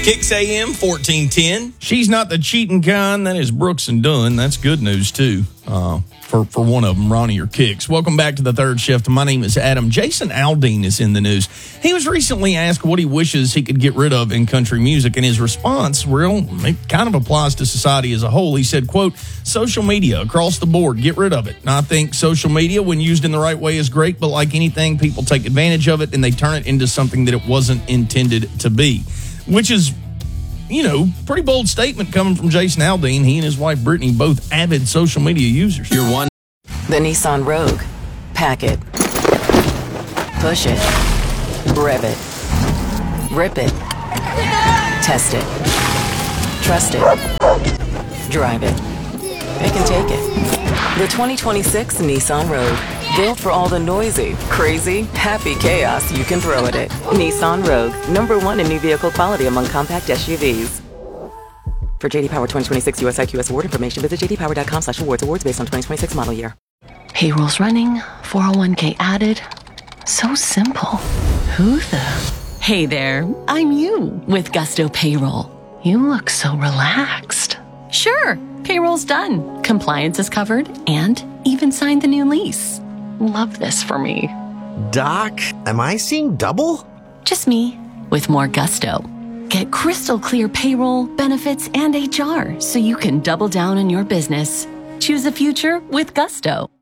Kicks AM 1410. She's not the cheating kind. That is Brooks and Dunn. That's good news, too, for one of them, Ronnie or Kicks. Welcome back to the Third Shift. My name is Adam. Jason Aldean is in the news. He was recently asked what he wishes he could get rid of in country music, and his response, it kind of applies to society as a whole. He said, quote, social media across the board, get rid of it. Now, I think social media, when used in the right way, is great, but like anything, people take advantage of it, and they turn it into something that it wasn't intended to be. Which is, pretty bold statement coming from Jason Aldean. He and his wife, Brittany, both avid social media users. You're one. The Nissan Rogue. Pack it. Push it. Rev it. Rip it. Test it. Trust it. Drive it. Pick and take it. The 2026 Nissan Rogue. Built for all the noisy, crazy, happy chaos you can throw at it. Nissan Rogue, #1 in new vehicle quality among compact SUVs. For JD Power 2026 US IQS award information, visit jdpower.com/awards. Awards based on 2026 model year. Payroll's running, 401k added. So simple. Who the? Hey there, I'm you with Gusto Payroll. You look so relaxed. Sure, payroll's done. Compliance is covered and even signed the new lease. Love this for me. Doc, am I seeing double? Just me, with more gusto. Get crystal clear payroll, benefits, and HR so you can double down on your business. Choose a future with Gusto.